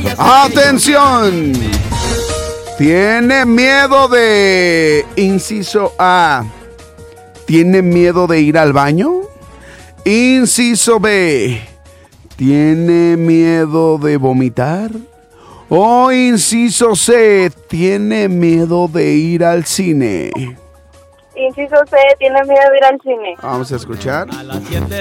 ¡Atención! ¿Tiene miedo de... Inciso A. ¿Tiene miedo de ir al baño? Inciso B. ¿Tiene miedo de vomitar? O inciso C. ¿Tiene miedo de ir al cine? Inciso C, tiene miedo de ir al cine. Vamos a escuchar. A las 7